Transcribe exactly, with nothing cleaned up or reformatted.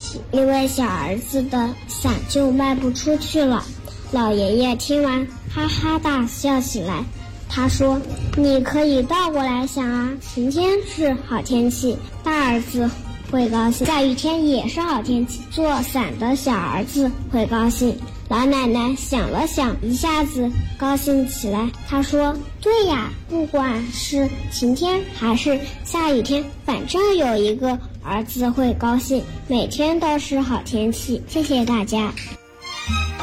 气，因为小儿子的伞就卖不出去了。老爷爷听完哈哈大笑起来，他说：你可以倒过来想啊，晴天是好天气，大儿子会高兴，下雨天也是好天气，做伞的小儿子会高兴。老奶奶想了想，一下子高兴起来，她说：对呀，不管是晴天还是下雨天，反正有一个儿子会高兴，每天都是好天气。谢谢大家。